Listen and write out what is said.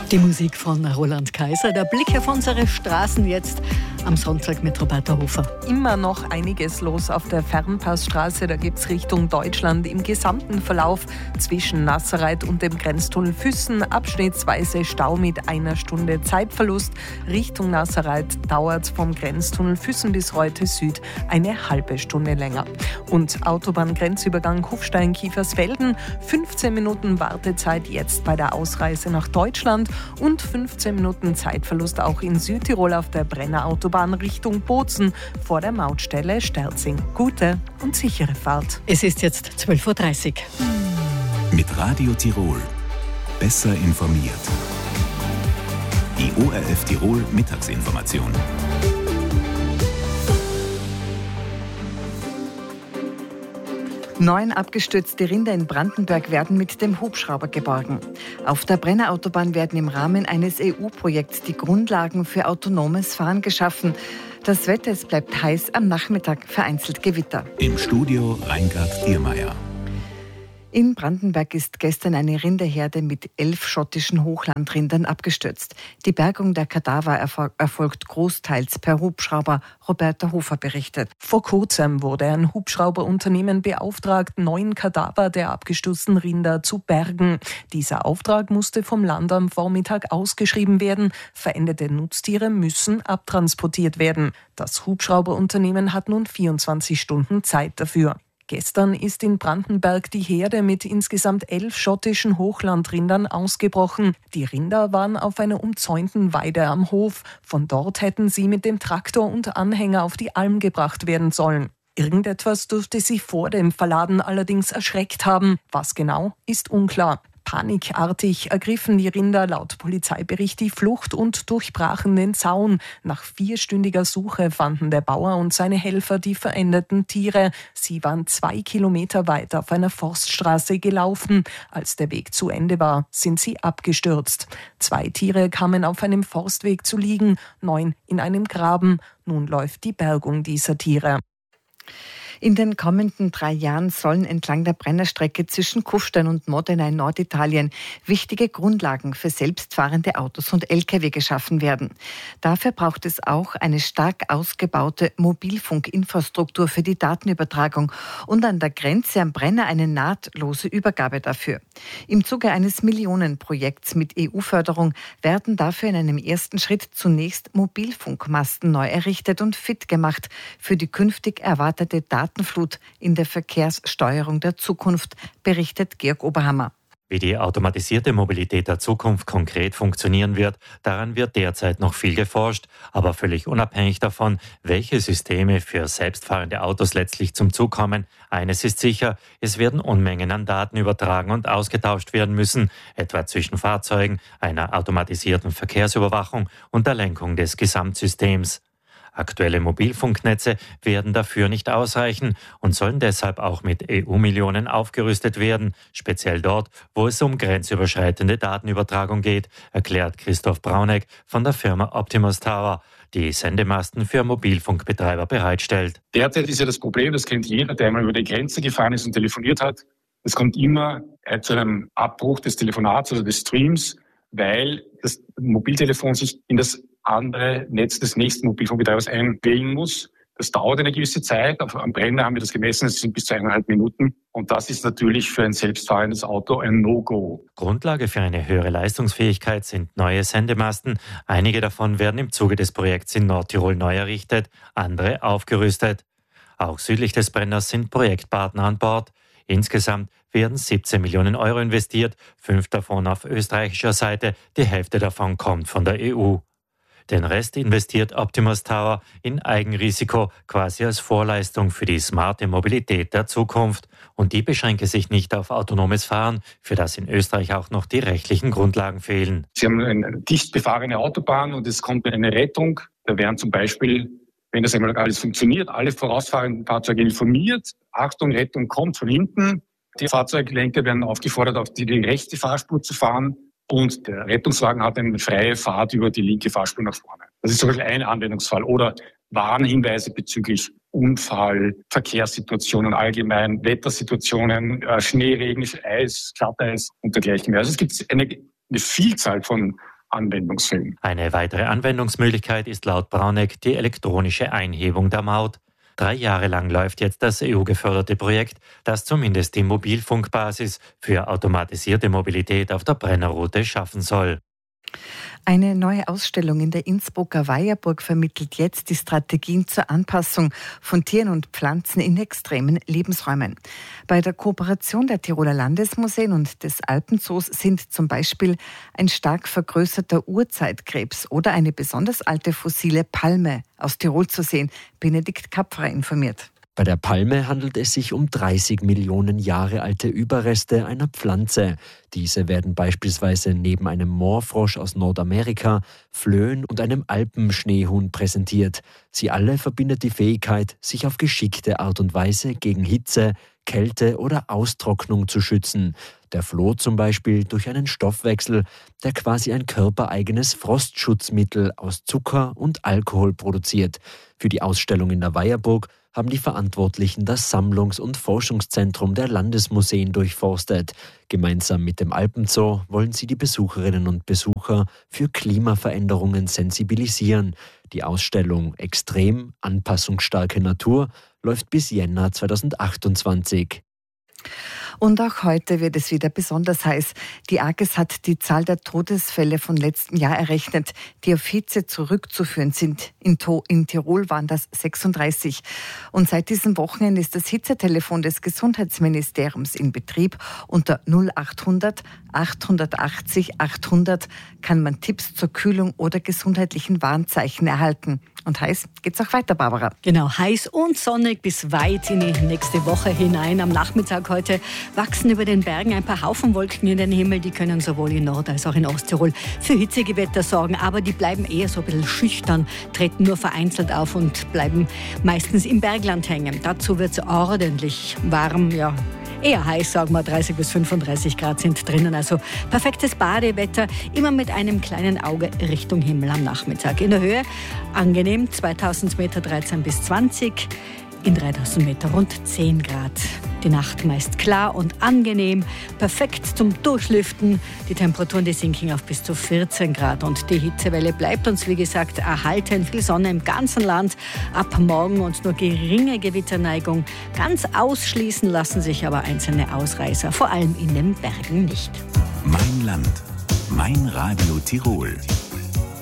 Die Musik von Roland Kaiser. Der Blick auf unsere Straßen jetzt am Sonntag mit Roberta Hofer. Immer noch einiges los auf der Fernpassstraße. Da gibt es Richtung Deutschland im gesamten Verlauf zwischen Nazareth und dem Grenztunnel Füssen abschnittsweise Stau mit 1 Stunde Zeitverlust. Richtung Nazareth dauert es vom Grenztunnel Füssen bis Reute Süd eine halbe Stunde länger. Und Autobahngrenzübergang Kufstein-Kiefersfelden, 15 Minuten Wartezeit jetzt bei der Ausreise nach Deutschland und 15 Minuten Zeitverlust auch in Südtirol auf der Brenner Autobahn Richtung Bozen vor der Mautstelle Sterzing. Gute und sichere Fahrt. Es ist jetzt 12.30 Uhr. Mit Radio Tirol. Besser informiert. Die ORF Tirol Mittagsinformation. 9 abgestürzte Rinder in Brandenburg werden mit dem Hubschrauber geborgen. Auf der Brenner Autobahn werden im Rahmen eines EU-Projekts die Grundlagen für autonomes Fahren geschaffen. Das Wetter, es bleibt heiß, am Nachmittag vereinzelt Gewitter. Im Studio Reingard Diermeier. In Brandenburg ist gestern eine Rinderherde mit 11 schottischen Hochlandrindern abgestürzt. Die Bergung der Kadaver erfolgt großteils per Hubschrauber. Roberta Hofer berichtet. Vor kurzem wurde ein Hubschrauberunternehmen beauftragt, 9 Kadaver der abgestürzten Rinder zu bergen. Dieser Auftrag musste vom Land am Vormittag ausgeschrieben werden. Verendete Nutztiere müssen abtransportiert werden. Das Hubschrauberunternehmen hat nun 24 Stunden Zeit dafür. Gestern ist in Brandenburg die Herde mit insgesamt 11 schottischen Hochlandrindern ausgebrochen. Die Rinder waren auf einer umzäunten Weide am Hof. Von dort hätten sie mit dem Traktor und Anhänger auf die Alm gebracht werden sollen. Irgendetwas dürfte sie vor dem Verladen allerdings erschreckt haben. Was genau, ist unklar. Panikartig ergriffen die Rinder laut Polizeibericht die Flucht und durchbrachen den Zaun. Nach 4-stündiger Suche fanden der Bauer und seine Helfer die verendeten Tiere. Sie waren 2 Kilometer weit auf einer Forststraße gelaufen. Als der Weg zu Ende war, sind sie abgestürzt. 2 Tiere kamen auf einem Forstweg zu liegen, 9 in einem Graben. Nun läuft die Bergung dieser Tiere. In den kommenden 3 Jahren sollen entlang der Brennerstrecke zwischen Kufstein und Modena in Norditalien wichtige Grundlagen für selbstfahrende Autos und Lkw geschaffen werden. Dafür braucht es auch eine stark ausgebaute Mobilfunkinfrastruktur für die Datenübertragung und an der Grenze am Brenner eine nahtlose Übergabe dafür. Im Zuge eines Millionenprojekts mit EU-Förderung werden dafür in einem ersten Schritt zunächst Mobilfunkmasten neu errichtet und fit gemacht für die künftig erwartete Datenflut in der Verkehrssteuerung der Zukunft, berichtet Georg Oberhammer. Wie die automatisierte Mobilität der Zukunft konkret funktionieren wird, daran wird derzeit noch viel geforscht. Aber völlig unabhängig davon, welche Systeme für selbstfahrende Autos letztlich zum Zug kommen, eines ist sicher, es werden Unmengen an Daten übertragen und ausgetauscht werden müssen, etwa zwischen Fahrzeugen, einer automatisierten Verkehrsüberwachung und der Lenkung des Gesamtsystems. Aktuelle Mobilfunknetze werden dafür nicht ausreichen und sollen deshalb auch mit EU-Millionen aufgerüstet werden, speziell dort, wo es um grenzüberschreitende Datenübertragung geht, erklärt Christoph Brauneck von der Firma Optimus Tower, die Sendemasten für Mobilfunkbetreiber bereitstellt. Derzeit ist ja das Problem, das kennt jeder, der einmal über die Grenze gefahren ist und telefoniert hat. Es kommt immer zu einem Abbruch des Telefonats oder des Streams, weil das Mobiltelefon sich in das andere Netz des nächsten Mobilfunkbetreibers einwählen muss. Das dauert eine gewisse Zeit. Am Brenner haben wir das gemessen, es sind bis zu 1,5 Minuten. Und das ist natürlich für ein selbstfahrendes Auto ein No-Go. Grundlage für eine höhere Leistungsfähigkeit sind neue Sendemasten. Einige davon werden im Zuge des Projekts in Nordtirol neu errichtet, andere aufgerüstet. Auch südlich des Brenners sind Projektpartner an Bord. Insgesamt werden 17 Millionen Euro investiert, 5 davon auf österreichischer Seite, die Hälfte davon kommt von der EU. Den Rest investiert Optimus Tower in Eigenrisiko, quasi als Vorleistung für die smarte Mobilität der Zukunft. Und die beschränke sich nicht auf autonomes Fahren, für das in Österreich auch noch die rechtlichen Grundlagen fehlen. Sie haben eine dicht befahrene Autobahn und es kommt eine Rettung. Da werden zum Beispiel, wenn das einmal alles funktioniert, alle vorausfahrenden Fahrzeuge informiert. Achtung, Rettung kommt von hinten. Die Fahrzeuglenker werden aufgefordert, auf die rechte Fahrspur zu fahren. Und der Rettungswagen hat eine freie Fahrt über die linke Fahrspur nach vorne. Das ist zum Beispiel ein Anwendungsfall. Oder Warnhinweise bezüglich Unfall, Verkehrssituationen allgemein, Wettersituationen, Schneeregen, Eis, Glatteis und dergleichen mehr. Also es gibt eine Vielzahl von Anwendungsfällen. Eine weitere Anwendungsmöglichkeit ist laut Brauneck die elektronische Einhebung der Maut. 3 Jahre lang läuft jetzt das EU-geförderte Projekt, das zumindest die Mobilfunkbasis für automatisierte Mobilität auf der Brennerroute schaffen soll. Eine neue Ausstellung in der Innsbrucker Weierburg vermittelt jetzt die Strategien zur Anpassung von Tieren und Pflanzen in extremen Lebensräumen. Bei der Kooperation der Tiroler Landesmuseen und des Alpenzoos sind zum Beispiel ein stark vergrößerter Urzeitkrebs oder eine besonders alte fossile Palme aus Tirol zu sehen. Benedikt Kapferer informiert. Bei der Palme handelt es sich um 30 Millionen Jahre alte Überreste einer Pflanze. Diese werden beispielsweise neben einem Moorfrosch aus Nordamerika, Flöhen und einem Alpenschneehuhn präsentiert. Sie alle verbindet die Fähigkeit, sich auf geschickte Art und Weise gegen Hitze, Kälte oder Austrocknung zu schützen. Der Floh zum Beispiel durch einen Stoffwechsel, der quasi ein körpereigenes Frostschutzmittel aus Zucker und Alkohol produziert. Für die Ausstellung in der Weierburg haben die Verantwortlichen das Sammlungs- und Forschungszentrum der Landesmuseen durchforstet. Gemeinsam mit dem Alpenzoo wollen sie die Besucherinnen und Besucher für Klimaveränderungen sensibilisieren. Die Ausstellung Extrem anpassungsstarke Natur läuft bis Jänner 2028. Und auch heute wird es wieder besonders heiß. Die AGES hat die Zahl der Todesfälle von letztem Jahr errechnet, die auf Hitze zurückzuführen sind. In Tirol waren das 36. Und seit diesem Wochenende ist das Hitzetelefon des Gesundheitsministeriums in Betrieb. Unter 0800 880 800 kann man Tipps zur Kühlung oder gesundheitlichen Warnzeichen erhalten. Und heiß geht's auch weiter, Barbara. Genau, heiß und sonnig bis weit in die nächste Woche hinein. Am Nachmittag heute wachsen über den Bergen ein paar Haufenwolken in den Himmel. Die können sowohl in Nord- als auch in Osttirol für Hitzegewitter sorgen. Aber die bleiben eher so ein bisschen schüchtern, treten nur vereinzelt auf und bleiben meistens im Bergland hängen. Dazu wird es ordentlich warm, ja. Eher heiß, sagen wir, 30 bis 35 Grad sind drinnen. Also perfektes Badewetter, immer mit einem kleinen Auge Richtung Himmel am Nachmittag. In der Höhe angenehm, 2000 Meter 13 bis 20, in 3000 Meter rund 10 Grad. Die Nacht meist klar und angenehm, perfekt zum Durchlüften. Die Temperaturen, die sinken auf bis zu 14 Grad und die Hitzewelle bleibt uns, wie gesagt, erhalten. Viel Sonne im ganzen Land ab morgen und nur geringe Gewitterneigung. Ganz ausschließen lassen sich aber einzelne Ausreißer, vor allem in den Bergen nicht. Mein Land, mein Radio Tirol.